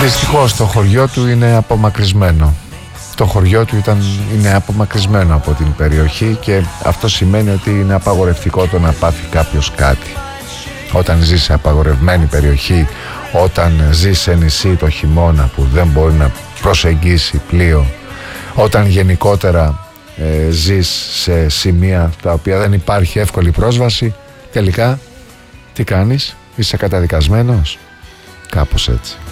Δυστυχώς το χωριό του είναι απομακρυσμένο. Το χωριό του είναι απομακρυσμένο από την περιοχή και αυτό σημαίνει ότι είναι απαγορευτικό το να πάθει κάποιος κάτι. Όταν ζεις σε απαγορευμένη περιοχή, όταν ζεις σε νησί το χειμώνα που δεν μπορεί να προσεγγίσει πλοίο, όταν γενικότερα ζεις σε σημεία τα οποία δεν υπάρχει εύκολη πρόσβαση, τελικά τι κάνεις? Είσαι καταδικασμένος? Κάπως έτσι.